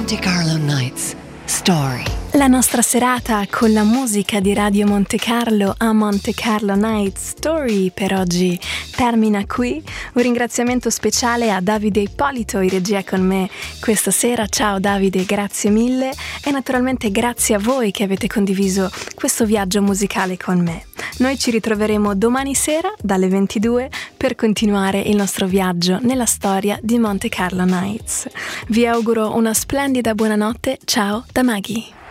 Monte Carlo Nights Story. La nostra serata con la musica di Radio Monte Carlo a Monte Carlo Nights Story per oggi termina qui. Un ringraziamento speciale a Davide Ippolito, in regia con me questa sera. Ciao Davide, grazie mille, e naturalmente grazie a voi che avete condiviso questo viaggio musicale con me. Noi ci ritroveremo domani sera dalle 22 per continuare il nostro viaggio nella storia di Monte Carlo Nights. Vi auguro una splendida buonanotte. Ciao da Maggie.